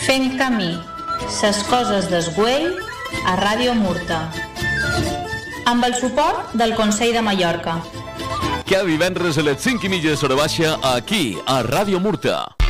Fent camí, ses coses del Güell a Ràdio Murta. Amb el suport del Consell de Mallorca. Cada divendres a les 5:30 hora baixa aquí, a Ràdio Murta.